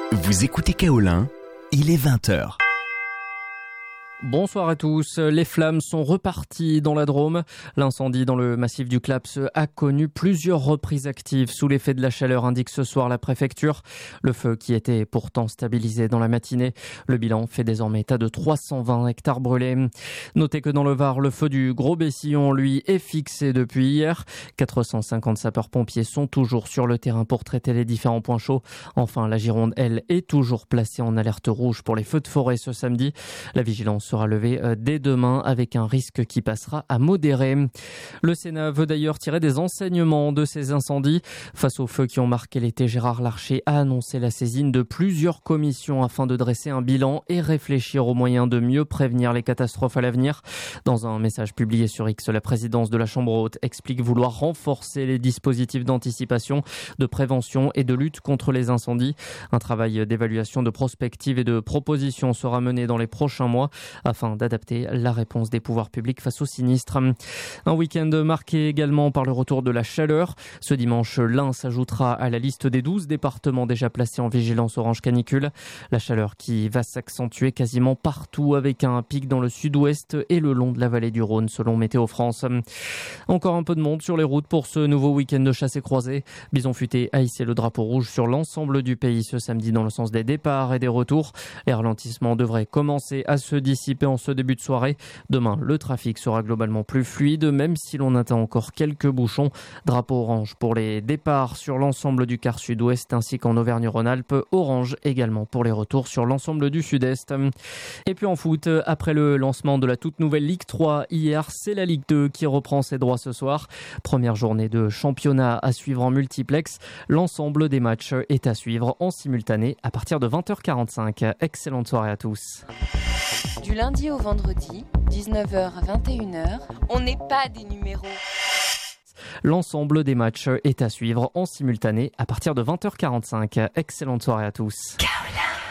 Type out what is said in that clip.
Vous écoutez Kaolin, il est 20h. Bonsoir à tous. Les flammes sont reparties dans la Drôme. L'incendie dans le massif du Claps a connu plusieurs reprises actives sous l'effet de la chaleur, indique ce soir la préfecture. Le feu qui était pourtant stabilisé dans la matinée. Le bilan fait désormais état de 320 hectares brûlés. Notez que dans le Var, le feu du Gros Bessillon, lui, est fixé depuis hier. 450 sapeurs-pompiers sont toujours sur le terrain pour traiter les différents points chauds. Enfin, la Gironde, elle, est toujours placée en alerte rouge pour les feux de forêt ce samedi. La vigilance sera levée dès demain avec un risque qui passera à modéré. Le Sénat veut d'ailleurs tirer des enseignements de ces incendies. Face aux feux qui ont marqué l'été, Gérard Larcher a annoncé la saisine de plusieurs commissions afin de dresser un bilan et réfléchir aux moyens de mieux prévenir les catastrophes à l'avenir. Dans un message publié sur X, la présidence de la Chambre haute explique vouloir renforcer les dispositifs d'anticipation, de prévention et de lutte contre les incendies. Un travail d'évaluation, de prospective et de proposition sera mené dans les prochains mois afin d'adapter la réponse des pouvoirs publics face aux sinistres. Un week-end marqué également par le retour de la chaleur. Ce dimanche, l'Ain s'ajoutera à la liste des 12 départements déjà placés en vigilance orange canicule. La chaleur qui va s'accentuer quasiment partout avec un pic dans le sud-ouest et le long de la vallée du Rhône selon Météo France. Encore un peu de monde sur les routes pour ce nouveau week-end de chasse et croisée. Bison Futé a hissé le drapeau rouge sur l'ensemble du pays ce samedi dans le sens des départs et des retours. Les ralentissements devraient commencer à se dissiper en ce début de soirée. Demain, le trafic sera globalement plus fluide, même si l'on attend encore quelques bouchons. Drapeau orange pour les départs sur l'ensemble du quart sud-ouest ainsi qu'en Auvergne-Rhône-Alpes. Orange également pour les retours sur l'ensemble du sud-est. Et puis en foot, après le lancement de la toute nouvelle Ligue 3 hier, c'est la Ligue 2 qui reprend ses droits ce soir. Première journée de championnat à suivre en multiplex. L'ensemble des matchs est à suivre en simultané à partir de 20h45. Excellente soirée à tous. Du lundi au vendredi, 19h à 21h, on n'est pas des numéros. L'ensemble des matchs est à suivre en simultané à partir de 20h45. Excellente soirée à tous. Kaolin.